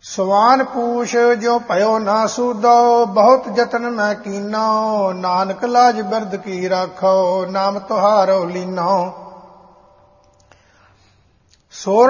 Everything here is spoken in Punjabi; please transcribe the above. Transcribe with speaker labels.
Speaker 1: ਸਵਾਨ ਪੂਛ ਜਿਉ ਭਇਓ ਨਾ ਸੂਦੋ, ਬਹੁਤ ਜਤਨ ਮੈਂ ਕੀਨੋ, ਨਾਨਕ ਲਾਜ ਬਿਰਧ ਕੀ ਰਾਖੋ, ਨਾਮ ਤੁਹਾਰੋ ਲੀਨੋ। ਸੋ